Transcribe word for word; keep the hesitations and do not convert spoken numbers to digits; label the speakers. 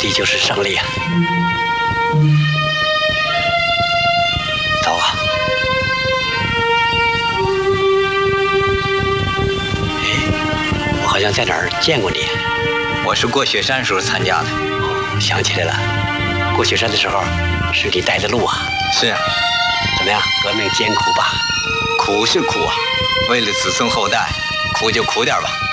Speaker 1: 的就是胜利啊！走啊！哎，我好像在哪儿见过你。
Speaker 2: 我是过雪山时候参加的。
Speaker 1: 哦，想起来了，过雪山的时候是你带的路啊。
Speaker 2: 是啊。
Speaker 1: 怎么样，革命艰苦吧？
Speaker 2: 苦是苦啊，为了子孙后代，苦就苦点吧。